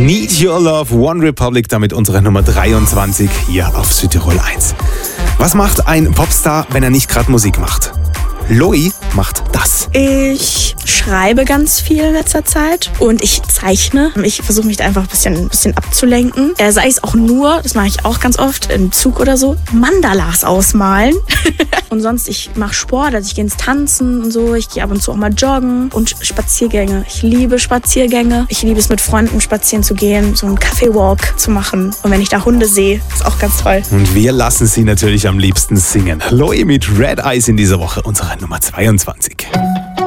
Need Your Love, One Republic, damit unsere Nummer 23 hier auf Südtirol 1. Was macht ein Popstar, wenn er nicht gerade Musik macht? Loey macht das. Ich schreibe ganz viel in letzter Zeit und ich zeichne. Ich versuche mich da einfach ein bisschen abzulenken. Sei es auch nur, das mache ich auch ganz oft, im Zug oder so, Mandalas ausmalen. Und sonst, ich mache Sport, also ich gehe ins Tanzen und so. Ich gehe ab und zu auch mal joggen und Spaziergänge. Ich liebe Spaziergänge. Ich liebe es, mit Freunden spazieren zu gehen, so einen Kaffee-Walk zu machen. Und wenn ich da Hunde sehe, ist auch ganz toll. Und wir lassen sie natürlich am liebsten singen. Loey mit Red Eyes in dieser Woche, unsere Nummer 22.